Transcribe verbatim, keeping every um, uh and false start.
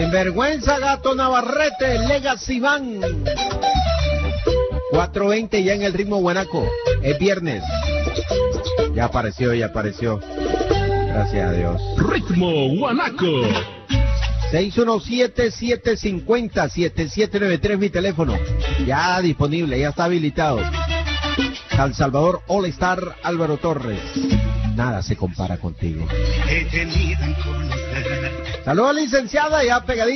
Sin vergüenza, Gato Navarrete, Legacy Van. cuatro veinte ya en el ritmo guanaco. Es viernes. Ya apareció, ya apareció. Gracias a Dios. Ritmo guanaco. seis uno siete, siete cinco cero, siete siete nueve tres mi teléfono. Ya disponible, ya está habilitado. San Salvador All Star Álvaro Torres. Nada se compara contigo. Saludos, licenciada, ya pegadita.